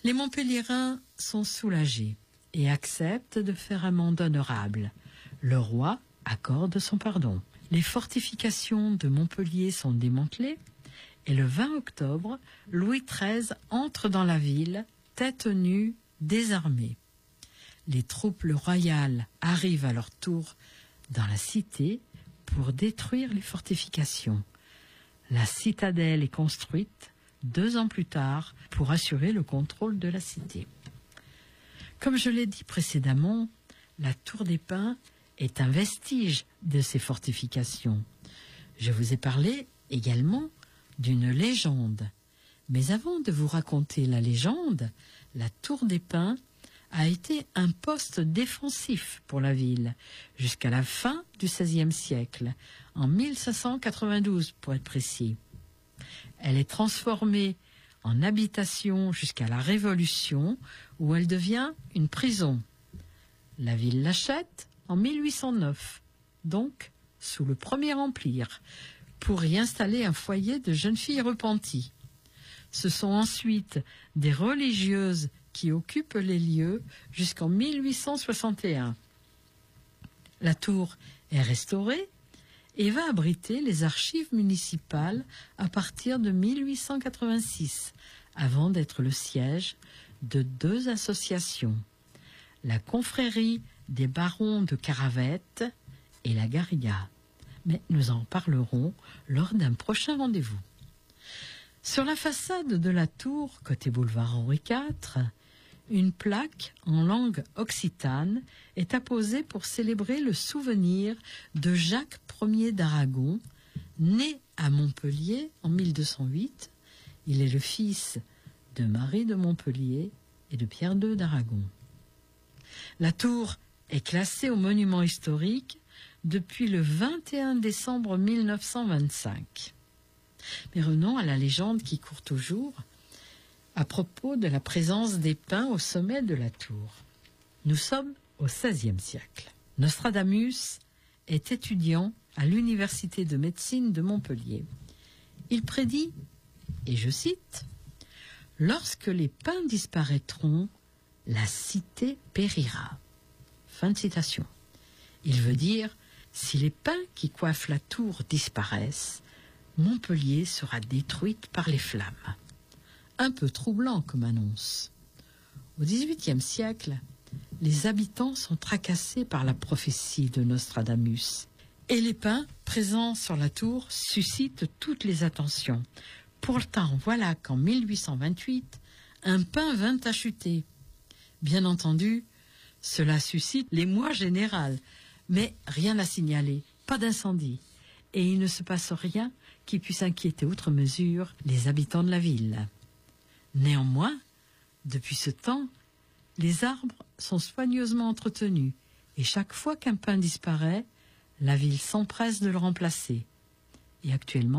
Les Montpelliérains sont soulagés et acceptent de faire amende honorable. Le roi accorde son pardon. Les fortifications de Montpellier sont démantelées et le 20 octobre, Louis XIII entre dans la ville, tête nue, désarmé. Les troupes royales arrivent à leur tour dans la cité pour détruire les fortifications. La citadelle est construite 2 ans plus tard pour assurer le contrôle de la cité. Comme je l'ai dit précédemment, la tour des Pins est un vestige de ces fortifications. Je vous ai parlé également d'une légende. Mais avant de vous raconter la légende, la tour des Pins a été un poste défensif pour la ville jusqu'à la fin du XVIe siècle, en 1592 pour être précis. Elle est transformée en habitation jusqu'à la Révolution, où elle devient une prison. La ville l'achète en 1809, donc sous le Premier Empire, pour y installer un foyer de jeunes filles repenties. Ce sont ensuite des religieuses qui occupent les lieux jusqu'en 1861. La tour est restaurée et va abriter les archives municipales à partir de 1886, avant d'être le siège de 2 associations, la confrérie des barons de Caravette et la Garriga. Mais nous en parlerons lors d'un prochain rendez-vous. Sur la façade de la tour, côté boulevard Henri IV, une plaque en langue occitane est apposée pour célébrer le souvenir de Jacques Ier d'Aragon, né à Montpellier en 1208. Il est le fils de Marie de Montpellier et de Pierre II d'Aragon. La tour est classée au monument historique depuis le 21 décembre 1925. Mais revenons à la légende qui court toujours à propos de la présence des pins au sommet de la tour. Nous sommes au XVIe siècle. Nostradamus est étudiant à l'université de médecine de Montpellier. Il prédit, et je cite, « Lorsque les pins disparaîtront, la cité périra. » Fin de citation. Il veut dire, si les pins qui coiffent la tour disparaissent, Montpellier sera détruite par les flammes. Un peu troublant comme annonce. Au XVIIIe siècle, les habitants sont tracassés par la prophétie de Nostradamus. Et les pins présents sur la tour suscitent toutes les attentions. Pourtant, voilà qu'en 1828, un pin vint à chuter. Bien entendu, cela suscite l'émoi général, mais rien à signaler, pas d'incendie. Et il ne se passe rien qui puisse inquiéter outre mesure les habitants de la ville. Néanmoins, depuis ce temps, les arbres sont soigneusement entretenus et chaque fois qu'un pin disparaît, la ville s'empresse de le remplacer. Et actuellement,